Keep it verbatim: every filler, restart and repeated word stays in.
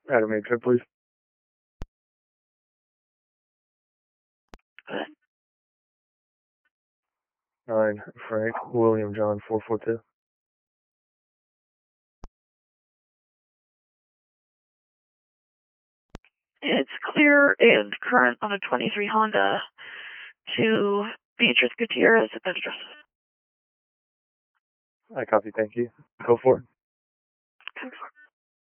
Adam eight ten, please. Nine, Frank, William John, four four two. It's clear and current on a twenty-three Honda to Beatrice Gutierrez at that address. I copy, thank you. Go for it. Go for it.